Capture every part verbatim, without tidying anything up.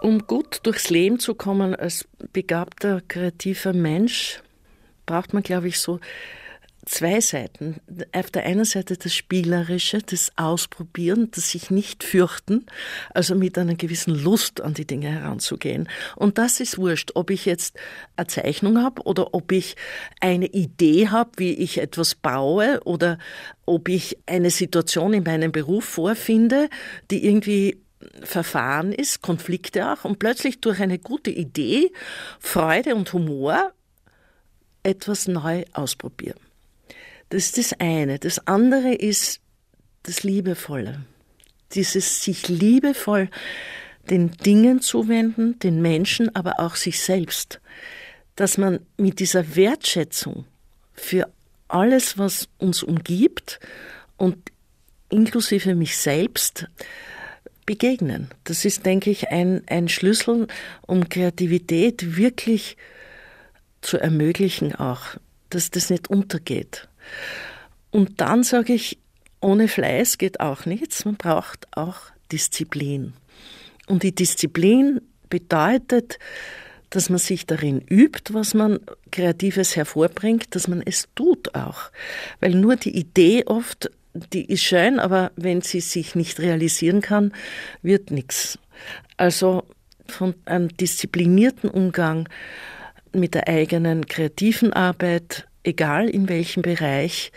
Um gut durchs Leben zu kommen als begabter, kreativer Mensch, braucht man, glaube ich, so zwei Seiten. Auf der einen Seite das Spielerische, das Ausprobieren, das sich nicht fürchten, also mit einer gewissen Lust an die Dinge heranzugehen. Und das ist wurscht, ob ich jetzt eine Zeichnung habe oder ob ich eine Idee habe, wie ich etwas baue oder ob ich eine Situation in meinem Beruf vorfinde, die irgendwie verfahren ist, Konflikte auch, und plötzlich durch eine gute Idee, Freude und Humor etwas neu ausprobieren. Das ist das eine. Das andere ist das Liebevolle. Dieses sich liebevoll den Dingen zuwenden, den Menschen, aber auch sich selbst. Dass man mit dieser Wertschätzung für alles, was uns umgibt und inklusive mich selbst, begegnen. Das ist, denke ich, ein, ein Schlüssel, um Kreativität wirklich zu ermöglichen auch, dass das nicht untergeht. Und dann sage ich, ohne Fleiß geht auch nichts. Man braucht auch Disziplin. Und die Disziplin bedeutet, dass man sich darin übt, was man Kreatives hervorbringt, dass man es tut auch. Weil nur die Idee oft, die ist schön, aber wenn sie sich nicht realisieren kann, wird nichts. Also von einem disziplinierten Umgang mit der eigenen kreativen Arbeit, egal in welchem Bereich,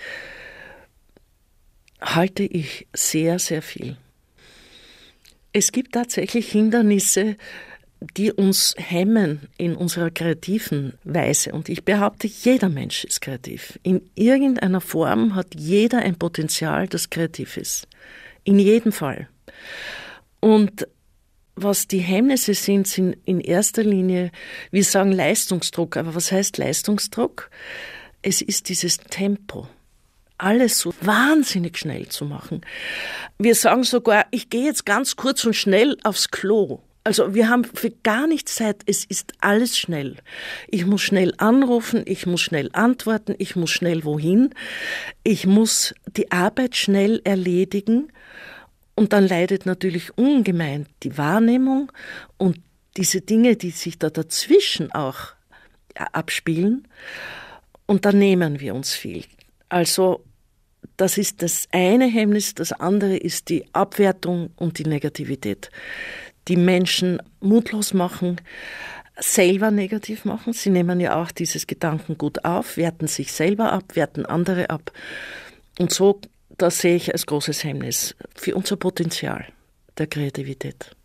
halte ich sehr, sehr viel. Es gibt tatsächlich Hindernisse, die uns hemmen in unserer kreativen Weise. Und ich behaupte, jeder Mensch ist kreativ. In irgendeiner Form hat jeder ein Potenzial, das kreativ ist. In jedem Fall. Und was die Hemmnisse sind, sind in erster Linie, wir sagen Leistungsdruck. Aber was heißt Leistungsdruck? Es ist dieses Tempo. Alles so wahnsinnig schnell zu machen. Wir sagen sogar, ich gehe jetzt ganz kurz und schnell aufs Klo. Also wir haben für gar nichts Zeit, es ist alles schnell. Ich muss schnell anrufen, ich muss schnell antworten, ich muss schnell wohin. Ich muss die Arbeit schnell erledigen und dann leidet natürlich ungemein die Wahrnehmung und diese Dinge, die sich da dazwischen auch abspielen, und dann nehmen wir uns viel. Also das ist das eine Hemmnis, das andere ist die Abwertung und die Negativität. Die Menschen mutlos machen, selber negativ machen. Sie nehmen ja auch dieses Gedankengut auf, werten sich selber ab, werten andere ab. Und so, das sehe ich als großes Hemmnis für unser Potenzial der Kreativität.